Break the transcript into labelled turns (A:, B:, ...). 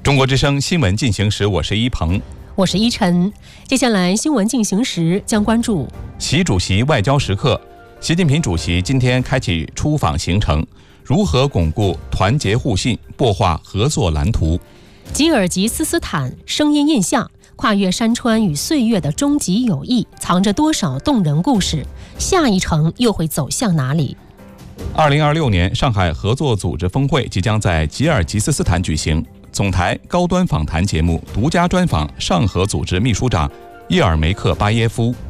A: 中国之声新闻进行时，我是一鹏，
B: 我是依晨。接下来新闻进行时将关注
A: 习主席外交时刻。习近平主席今天开启出访行程，如何巩固团结互信，擘画合作蓝图。
B: 吉尔吉斯斯坦声音印象，跨越山川与岁月的终极友谊，藏着多少动人故事？下一程又会走向哪里
A: ？2026年上海合作组织峰会即将在吉尔吉斯斯坦举行。总台高端访谈节目独家专访上合组织秘书长叶尔梅克巴耶夫。